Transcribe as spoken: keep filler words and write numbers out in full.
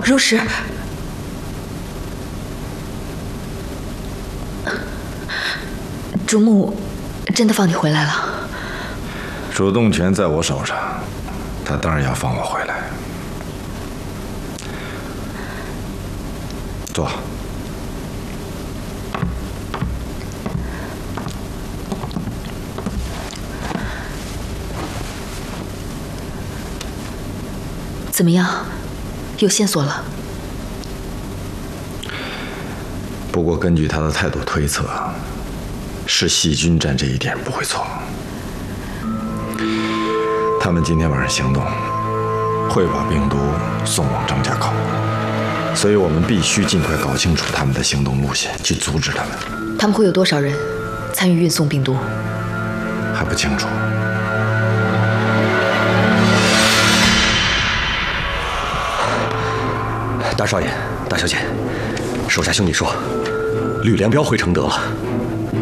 如实。主母真的放你回来了？ 主动权在我手上，他当然要放我回来。坐。 怎么样？有线索了？ 不过根据他的态度推测，是细菌战这一点不会错。他们今天晚上行动，会把病毒送往张家口，所以我们必须尽快搞清楚他们的行动路线，去阻止他们。 他们会有多少人参与运送病毒？ 还不清楚。 大少爷、大小姐，手下兄弟说，吕良彪回承德了。